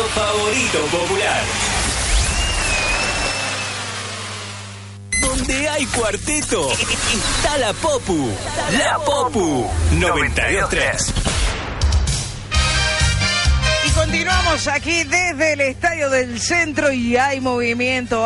favorito popular. Donde hay cuarteto, está la Popu. La Popu 92.3. Y continuamos aquí desde el Estadio del Centro y hay movimiento,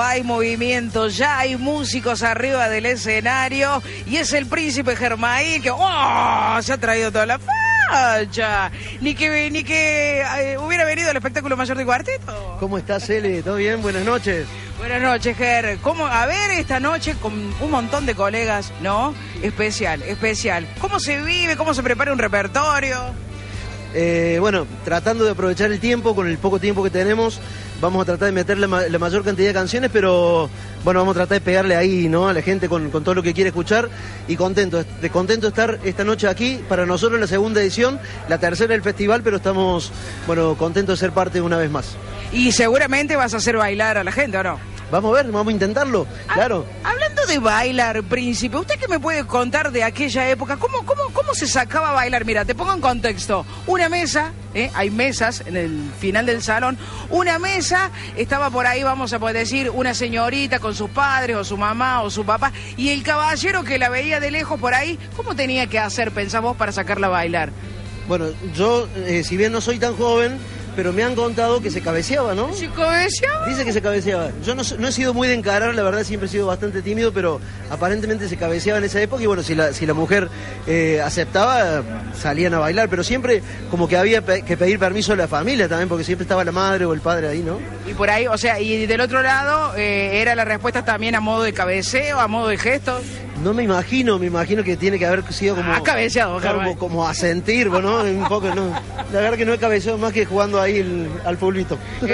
ya hay músicos arriba del escenario y es el Príncipe Germain que se ha traído toda la facha. Ni que hubiera venido el espectáculo mayor de cuarteto. ¿Cómo estás, Cele? ¿Todo bien? Buenas noches. Buenas noches, Ger. A ver, esta noche con un montón de colegas, ¿no? Especial. ¿Cómo se vive? ¿Cómo se prepara un repertorio? Bueno, tratando de aprovechar el tiempo, con el poco tiempo que tenemos, vamos a tratar de meter la mayor cantidad de canciones, pero bueno, vamos a tratar de pegarle ahí, ¿no? A la gente con todo lo que quiere escuchar y contento de estar esta noche aquí. Para nosotros la segunda edición, la tercera del festival, pero estamos, bueno, contentos de ser parte una vez más. Y seguramente vas a hacer bailar a la gente, ¿o no? Vamos a ver, vamos a intentarlo, claro. Hablando de bailar, Príncipe, ¿usted qué me puede contar de aquella época? ¿Cómo se sacaba a bailar? Mira, te pongo en contexto. Una mesa, hay mesas en el final del salón, una mesa, estaba por ahí, vamos a poder decir, una señorita con sus padres, o su mamá, o su papá, y el caballero que la veía de lejos por ahí, ¿cómo tenía que hacer, pensás vos, para sacarla a bailar? Bueno, yo, si bien no soy tan joven, pero me han contado que se cabeceaba, ¿no? ¿Se cabeceaba? Dice que se cabeceaba. Yo no he sido muy de encarar, la verdad siempre he sido bastante tímido, pero aparentemente se cabeceaba en esa época y bueno, si la mujer aceptaba, salían a bailar, pero siempre como que había que pedir permiso a la familia también, porque siempre estaba la madre o el padre ahí, ¿no? Y por ahí, o sea, y del otro lado, ¿era la respuesta también a modo de cabeceo, a modo de gesto? No me imagino que tiene que haber sido como... cabeceado, como a sentir, ¿no? Un poco, no. La verdad que no he cabeceado más que jugando ahí al fulbito.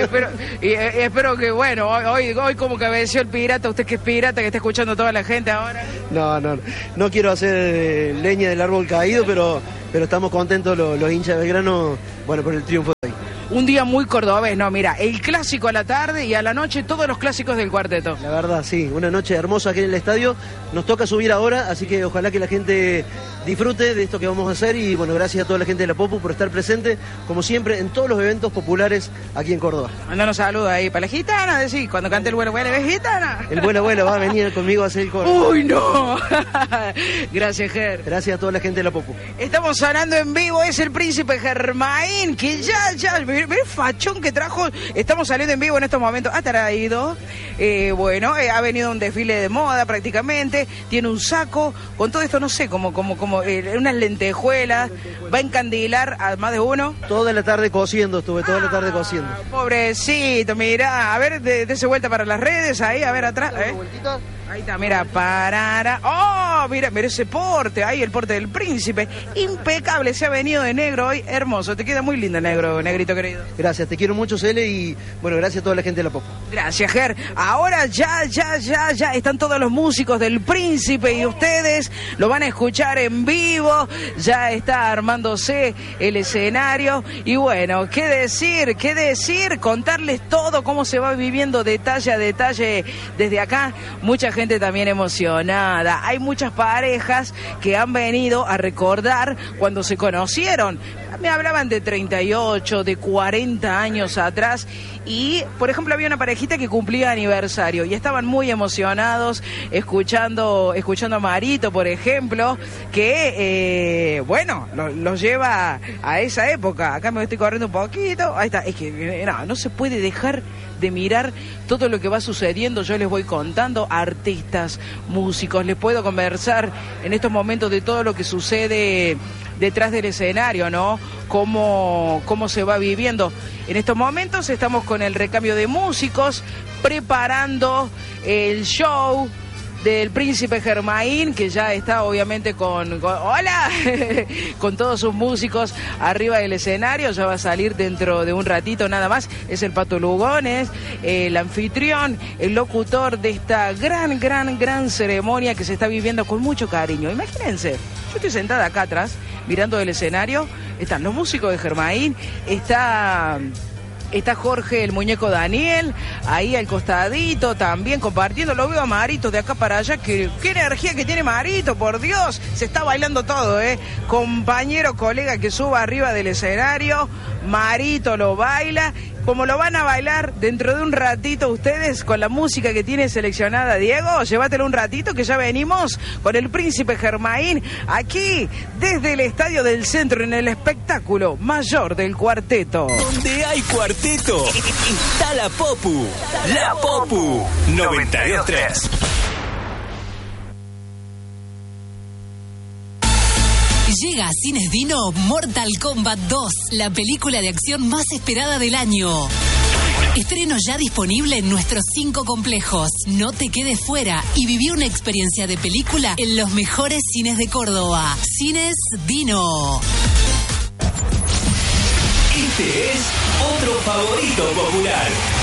Espero que, bueno, hoy como cabeceó el pirata, usted que es pirata, que está escuchando toda la gente ahora. No quiero hacer leña del árbol caído, pero estamos contentos los hinchas de Belgrano, bueno, por el triunfo de hoy. Un día muy cordobés, no, mira, el clásico a la tarde y a la noche todos los clásicos del cuarteto. La verdad, sí, una noche hermosa aquí en el estadio. Nos toca subir ahora, así que ojalá que la gente disfrute de esto que vamos a hacer y bueno, gracias a toda la gente de la Popu por estar presente, como siempre, en todos los eventos populares aquí en Córdoba. Mandanos saludos ahí para la gitana, decís, cuando cante el vuelo, ¿ves gitana? El vuelo va a venir conmigo a hacer el coro. ¡Uy, no! Gracias, Ger. Gracias a toda la gente de la Popu. Estamos sonando en vivo, es el Príncipe Germain, que ya, ve el fachón que trajo. Estamos saliendo en vivo en estos momentos. Ha traído, ha venido a un desfile de moda prácticamente, tiene un saco, con todo esto no sé, como unas lentejuelas, va a encandilar a más de uno. Toda la tarde cosiendo, toda la tarde cosiendo. Pobrecito, mira, a ver, dése vuelta para las redes, ahí, a ver atrás. Ahí está, mira, parara. ¡Oh! Mira ese porte, ahí el porte del Príncipe. Impecable, se ha venido de negro hoy, hermoso. Te queda muy lindo el negro, negrito querido. Gracias, te quiero mucho, Cele, y bueno, gracias a toda la gente de la Popu. Gracias, Ger. Ahora ya están todos los músicos del Príncipe y ustedes lo van a escuchar en vivo. Ya está armándose el escenario. Y bueno, ¿qué decir? Contarles todo, cómo se va viviendo detalle a detalle desde acá. Mucha gente también emocionada. Hay muchas parejas que han venido a recordar cuando se conocieron. Me hablaban de 38, de 40 años atrás y, por ejemplo, había una parejita que cumplía aniversario y estaban muy emocionados escuchando a Marito, por ejemplo, que, los lleva a esa época. Acá me estoy corriendo un poquito. Ahí está. Es que no se puede dejar de mirar todo lo que va sucediendo. Yo les voy contando, artistas, músicos, les puedo conversar en estos momentos de todo lo que sucede detrás del escenario, ¿no? Cómo se va viviendo. En estos momentos estamos con el recambio de músicos, preparando el show del Príncipe Germain, que ya está obviamente con ¡hola! Con todos sus músicos arriba del escenario. Ya va a salir dentro de un ratito nada más. Es el Pato Lugones, el anfitrión, el locutor de esta gran ceremonia que se está viviendo con mucho cariño. Imagínense, yo estoy sentada acá atrás, mirando el escenario, están los músicos de Germain, está Jorge, el muñeco Daniel, ahí al costadito también compartiendo. Lo veo a Marito de acá para allá. Qué energía que tiene Marito, por Dios. Se está bailando todo, compañero, colega que suba arriba del escenario. Marito lo baila, como lo van a bailar dentro de un ratito ustedes con la música que tiene seleccionada Diego. Llévatelo un ratito que ya venimos con el Príncipe Germain aquí desde el Estadio del Centro en el espectáculo mayor del cuarteto. Donde hay cuarteto, está la Popu. La Popu 92.3. Llega a Cines Dino Mortal Kombat 2, la película de acción más esperada del año. Estreno ya disponible en nuestros 5 complejos. No te quedes fuera y viví una experiencia de película en los mejores cines de Córdoba. Cines Dino. Este es otro favorito popular.